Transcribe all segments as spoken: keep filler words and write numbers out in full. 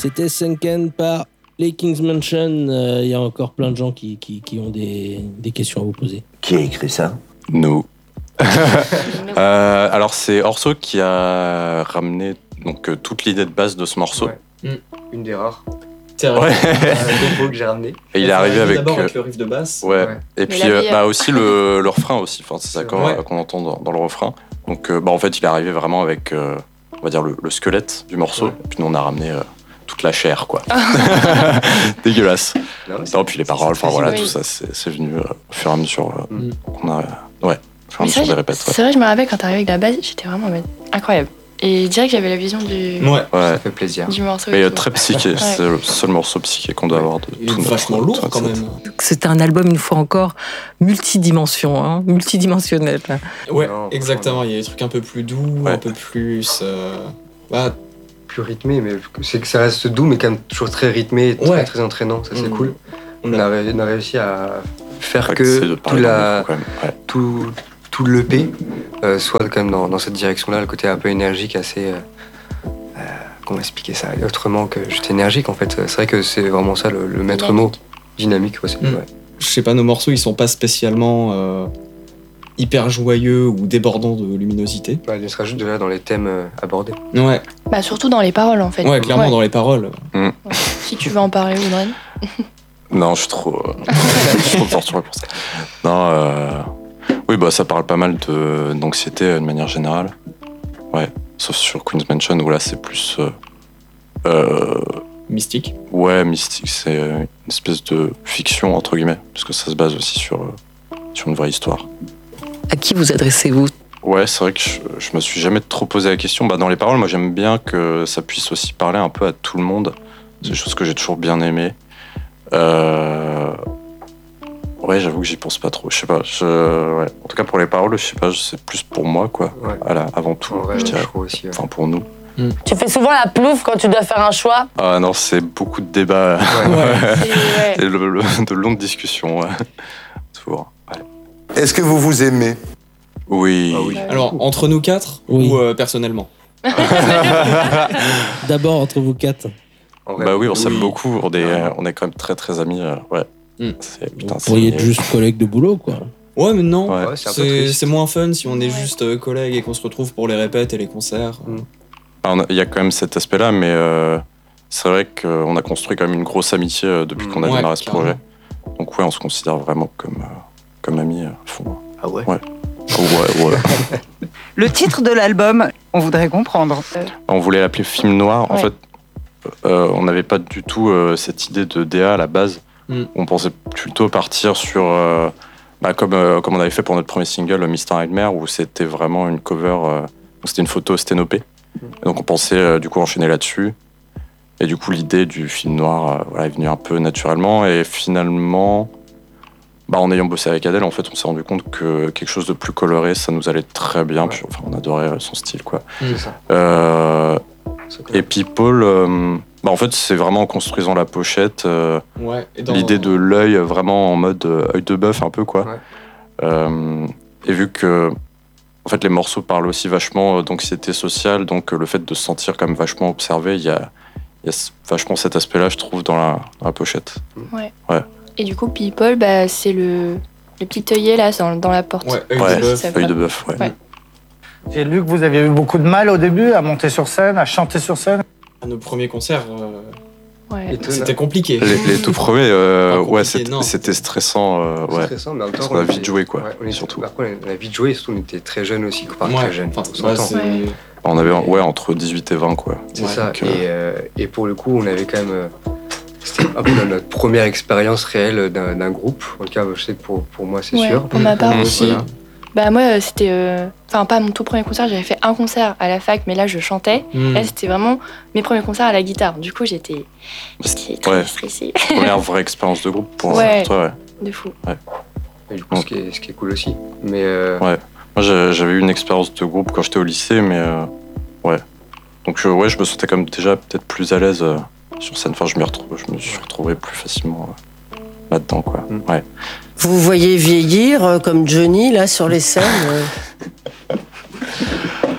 C'était Sunken par les King's Mansion. Il euh, y a encore plein de gens qui, qui, qui ont des, des questions à vous poser. Qui a écrit ça? Nous. euh, alors c'est Orso qui a ramené donc, euh, toute l'idée de base de ce morceau. Ouais. Mmh. Une des rares. C'est vrai. Ouais. Un compo que j'ai ramené. Et il est arrivé avec, d'abord euh, avec le riff de basse. Ouais. Ouais. Et puis euh, bah, aussi le, le refrain aussi. Enfin, c'est ça qu'on, ouais. qu'on entend dans, dans le refrain. Donc euh, bah, en fait il est arrivé vraiment avec euh, on va dire le, le squelette du morceau. Ouais. Et puis nous on a ramené euh, toute la chair quoi. Dégueulasse. Non, non puis les paroles, enfin voilà, oui. tout ça c'est, c'est venu euh, au fur et à mesure euh, mm. qu'on a euh, ouais, au fur et à mesure des répètes. C'est vrai, je me rappelle quand t'arrivais avec la base, j'étais vraiment en mode incroyable. Et je dirais que j'avais la vision du, ouais. ça fait plaisir. du morceau. Et, et très psyché, ouais. c'est le seul morceau psyché qu'on doit avoir de et tout. Vachement lourd quand même. C'était un album, une fois encore, multidimension, hein, multidimensionnel. Ouais, non, exactement. Il y a des trucs un peu plus doux, ouais. un peu plus. Euh... Bah, plus rythmé, mais c'est que ça reste doux, mais quand même toujours très rythmé, et très, ouais. très entraînant. Ça, c'est mmh. cool. On a, on a réussi à faire que tout, la, ouais. tout, tout l'E P euh, soit quand même dans, dans cette direction-là, le côté un peu énergique, assez. Euh, euh, comment expliquer ça autrement que juste énergique en fait. C'est vrai que c'est vraiment ça le, le maître mot. Dynamique, ouais, c'est, mmh. ouais. Je sais pas, nos morceaux ils sont pas spécialement euh, hyper joyeux ou débordants de luminosité. Ouais, il sera juste de là dans les thèmes euh, abordés. Ouais. Bah surtout dans les paroles en fait. Ouais, clairement ouais. dans les paroles. Mmh. Ouais. Si tu veux en parler, Audrey. Non, je suis trop, euh, je suis trop torturé pour ça. Non, euh, oui, bah ça parle pas mal de, d'anxiété de manière générale. Ouais, sauf sur Queen's Mansion où là c'est plus euh, euh, mystique. Ouais, mystique, c'est une espèce de fiction entre guillemets, parce que ça se base aussi sur euh, sur une vraie histoire. À qui vous adressez-vous ? Ouais, c'est vrai que je, je me suis jamais trop posé la question. Bah dans les paroles, moi j'aime bien que ça puisse aussi parler un peu à tout le monde. C'est des choses que j'ai toujours bien aimées. Euh... Ouais, j'avoue que j'y pense pas trop. Je sais pas. Je... Ouais. En tout cas, pour les paroles, je sais pas. C'est plus pour moi, quoi. Ouais. Voilà, avant tout, ouais, je dirais. Je aussi, ouais. Enfin, pour nous. Mm. Tu fais souvent la plouffe quand tu dois faire un choix ? Ah non, c'est beaucoup de débats. Ouais. ouais. Et le, le, de longues discussions. Ouais. Toujours. Ouais. Est-ce que vous vous aimez ? Oui. Ah, oui. Alors, entre nous quatre oui. ou euh, personnellement ? D'abord, entre vous quatre. Bah oui, on s'aime oui. beaucoup. On est, euh, on est quand même très très amis. Euh, ouais. Mm. C'est, putain, vous pourriez être juste collègues de boulot, quoi. Ouais, mais non. Ouais. Ouais, c'est, c'est, c'est moins fun si on est ouais. juste euh, collègues et qu'on se retrouve pour les répètes et les concerts. Mm. Il y a quand même cet aspect-là, mais euh, c'est vrai qu'on a construit quand même une grosse amitié euh, depuis mm. qu'on a ouais, démarré ce carrément. projet. Donc ouais, on se considère vraiment comme, euh, comme amis à fond. Ah ouais. Ouais. Oh, ouais, ouais. Le titre de l'album, on voudrait comprendre. On voulait l'appeler Film Noir. Ouais. En fait, euh, on n'avait pas du tout euh, cette idée de D A à la base. Mm. On pensait plutôt partir sur, euh, bah, comme, euh, comme on avait fait pour notre premier single, mister Nightmare, où c'était vraiment une cover, euh, où c'était une photo sténopée. Mm. Donc on pensait euh, du coup enchaîner là-dessus. Et du coup, l'idée du film noir euh, voilà, est venue un peu naturellement. Et finalement, bah, en ayant bossé avec Adèle, en fait, on s'est rendu compte que quelque chose de plus coloré, ça nous allait très bien. Ouais. Puis, enfin, on adorait son style, quoi. C'est ça. Euh, et People, euh, bah, en fait, c'est vraiment en construisant la pochette, euh, ouais, et dans... l'idée de l'œil vraiment en mode euh, œil de bœuf, un peu, quoi. Ouais. Euh, et vu que, en fait, les morceaux parlent aussi vachement d'anxiété sociale, donc le fait de se sentir quand même vachement observé, il y a, y a vachement cet aspect-là, je trouve, dans la, dans la pochette. Ouais. Ouais. Et du coup, People, bah, c'est le, le petit œillet là, dans, dans la porte. Ouais, œil ouais, de bœuf. Œil de bœuf, ouais. ouais. J'ai lu que vous aviez eu beaucoup de mal au début à monter sur scène, à chanter sur scène. À nos premiers concerts, euh, ouais. c'était compliqué. Les, les tout premiers, euh, compliqué, ouais, c'était, non, c'était stressant. Euh, c'était ouais. stressant, mais en même temps, parce qu'on a vite joué, quoi. Ouais, on est surtout. Par contre, on a vite joué, surtout on était très jeunes aussi, enfin, ouais. très jeunes. Enfin, ouais, c'est... On avait ouais, entre dix-huit et vingt, quoi. C'est ouais, ça, donc, et, euh, et pour le coup, on avait quand même... Euh, c'était un peu notre première expérience réelle d'un, d'un groupe. En tout cas, je sais que pour, pour moi, c'est ouais, sûr. Pour ma part mmh. aussi. Voilà. Bah moi, c'était... Enfin, euh, pas mon tout premier concert, j'avais fait un concert à la fac, mais là, je chantais. Mmh. Là, c'était vraiment mes premiers concerts à la guitare. Du coup, j'étais, j'étais très ouais. stressée. Première vraie expérience de groupe pour, ouais. pour toi, ouais. De fou. Ouais. Et du coup, ce qui, est, ce qui est cool aussi. Mais euh... ouais. Moi, j'avais eu une expérience de groupe quand j'étais au lycée, mais... Euh, ouais. Donc, euh, ouais, je me sentais comme déjà peut-être plus à l'aise... Euh, sur scène, enfin, je, retrouve, je me suis retrouvé plus facilement euh, là-dedans, quoi. Mm. Ouais. Vous vous voyez vieillir euh, comme Johnny, là, sur les scènes euh...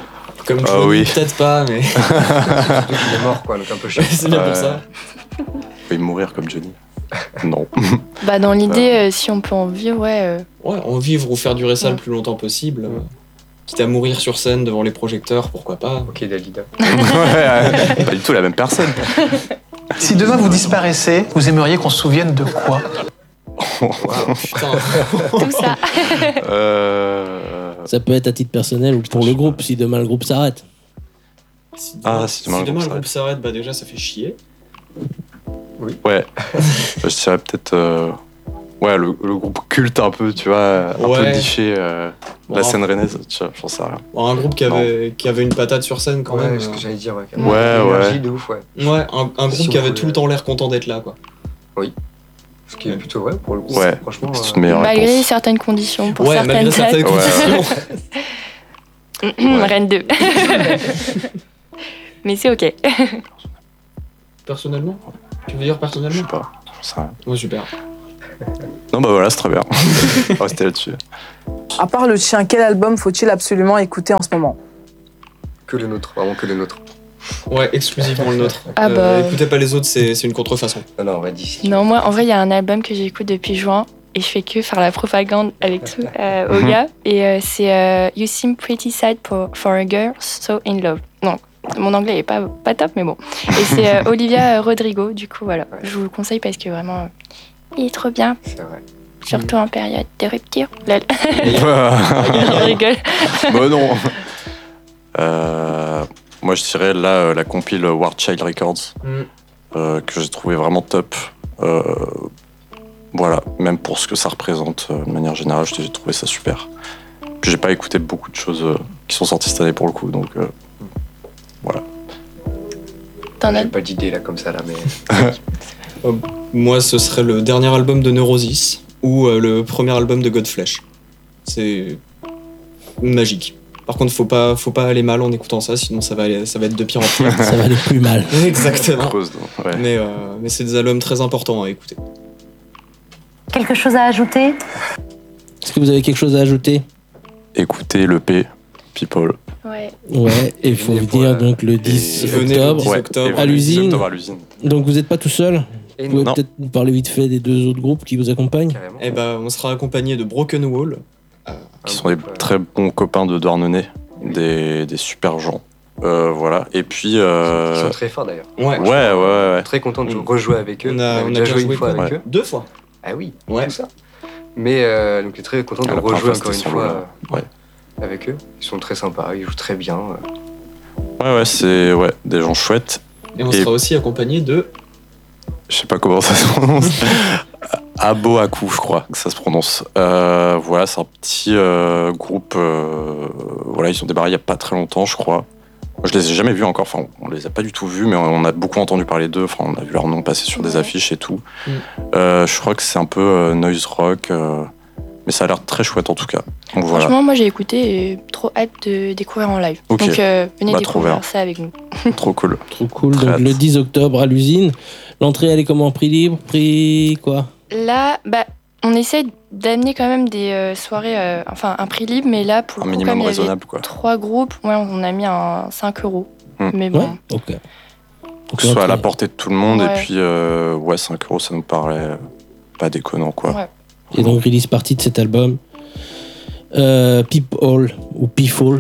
Comme Ah Johnny, oui. peut-être pas, mais Surtout qu'il est mort, quoi, donc un peu chiant. c'est bien Ouais. pour ça. Il mourir comme Johnny. Non. Bah, dans l'idée, euh, si on peut en vivre, ouais. euh, Ouais, en vivre ou faire durer ça Ouais. le plus longtemps possible. euh, Quitte à mourir sur scène devant les projecteurs, pourquoi pas. Ok, Dalida. ouais, ouais, pas du tout la même personne. Si demain vous disparaissez, vous aimeriez qu'on se souvienne de quoi? Putain. tout ça. Euh... Ça peut être à titre personnel ou pour le groupe si demain le groupe s'arrête. Si Ah, demain, si demain si le demain groupe le groupe s'arrête, bah déjà ça fait chier. Ouais. Je dirais peut-être. euh, Ouais, le, le groupe culte un peu, tu vois, un Ouais. peu cliché. euh, La Bon, scène rennaise, tu vois, j'en sais rien. Bon, un groupe qui avait, qui avait une patate sur scène quand Ouais, même. ce que euh, j'allais dire, ouais. Ouais, Une énergie ouais. de ouf, ouais. Ouais, un, un Si groupe on qui avait pouvait- tout le temps l'air content d'être là, quoi. Ce qui est plutôt vrai pour le coup. Ouais, Franchement. c'est euh, une meilleure Malgré réponse. certaines conditions, pour Ouais, certaines malgré certaines dates. conditions. Ouais. Rennes deux. Mais c'est ok. Personnellement Tu veux dire Je personnellement sais pas, j'en sais rien. Ouais, super. Non, bah voilà, c'est très bien. On va rester là-dessus. À part le tien, quel album faut-il absolument écouter en ce moment? Que le nôtre, vraiment que le nôtre. Ouais, exclusivement le nôtre. Ah bah. Euh, écoutez pas les autres, c'est c'est une contrefaçon. Non, non, on va dire. Non, moi, en vrai, il y a un album que j'écoute depuis juin et je fais que faire la propagande avec tout euh, aux gars. Et euh, c'est euh, You Seem Pretty Sad for, for a Girl So In Love. Non, mon anglais est pas, pas top, mais bon. Et c'est euh, Olivia Rodrigo, du coup, voilà. Je vous le conseille parce que vraiment, euh, il est trop bien, C'est vrai. surtout en période de rupture. Lol. bah On rigole. non. Euh, moi, je dirais là euh, la compile War Child Records Mm. euh, que j'ai trouvé vraiment top. Euh, voilà, même pour ce que ça représente euh, de manière générale, j'ai trouvé ça super. Puis j'ai pas écouté beaucoup de choses euh, qui sont sorties cette année pour le coup, donc euh, voilà. T'en as J'ai pas d'idée là comme ça là, mais. Moi, ce serait le dernier album de Neurosis ou euh, le premier album de Godflesh. C'est magique. Par contre, faut pas, faut pas aller mal en écoutant ça, sinon ça va, aller, ça va être de pire en pire. Ça va aller plus mal. Exactement. Creuse, ouais. Mais, euh, mais c'est des albums très importants à écouter. Quelque chose à ajouter? Est-ce que vous avez quelque chose à ajouter? Écoutez l'E P People. Ouais. Ouais, et il faut Venez pour, venir euh, donc le dix et venez le octobre. dix Ouais, octobre. et voilà, à l'usine. dix octobre à l'usine. Donc vous n'êtes pas tout seul? Et Vous pouvez non. peut-être nous parler vite fait des deux autres groupes qui vous accompagnent? Carrément. Et ben, on sera accompagné de Broken Wall. Qui sont des très bons copains de Douarnenez, des, des super gens. Euh, voilà, et puis. Ils Euh... sont très forts d'ailleurs. Ouais. Ouais, ouais, ouais. Très content de Mm. rejouer avec eux. On a, on a déjà joué une fois quoi, avec ouais. eux. Deux fois. Ah oui, Ouais. tout ça. Mais euh, donc, très content de Ah, la première rejouer fois, encore une c'était sur fois le- euh, ouais. avec eux. Ils sont très sympas, ils jouent très bien. euh. Ouais, ouais, c'est ouais, des gens chouettes. Et on Et- sera aussi accompagné de. Je sais pas comment ça se prononce. Aboaku, je crois que ça se prononce. Euh, voilà, c'est un petit euh, groupe. euh, voilà, ils ont débarré il y a pas très longtemps, je crois. Moi, je les ai jamais vus encore. Enfin, on les a pas du tout vus, mais on a beaucoup entendu parler d'eux. Enfin, on a vu leur nom passer sur des Ouais. affiches et tout. Mm. Euh, je crois que c'est un peu euh, noise rock, euh, mais ça a l'air très chouette en tout cas. Donc voilà. Franchement, moi j'ai écouté et trop hâte de découvrir en live. Ok. Donc euh, venez Bah, trop découvrir bien. ça avec nous. Trop cool. Trop cool. Très Donc hâte. le dix octobre à l'usine. L'entrée, elle est comment? Prix libre? Prix quoi? Là, bah, on essaie d'amener quand même des euh, soirées, euh, enfin un prix libre, mais là pour Un le coup, minimum comme il y avait raisonnable, quoi. trois groupes, ouais, on a mis un cinq euros. Hmm. Mais bon, Ouais, ok. Que ce soit à la l'entrée- portée de tout le monde, Ouais. et puis euh, ouais, cinq euros, ça nous paraît pas déconnant, quoi. Ouais. Et donc release partie de cet album. Euh, People ou People,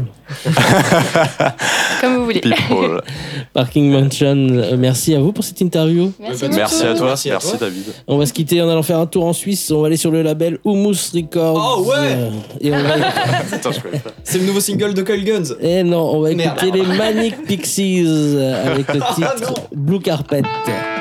comme vous voulez. People. Parking Mansion. euh, merci à vous pour cette interview. Merci, Bah, beaucoup. Merci à toi, Merci merci, à toi. David. On va se quitter en allant faire un tour en Suisse. On va aller sur le label Humus Records. Oh ouais. Euh, Et on va... Putain, je connais pas. C'est le nouveau single de Coil Guns. Eh non, on va Merde. écouter les Manic Pixies euh, avec le Ah, titre non. Blue Carpet.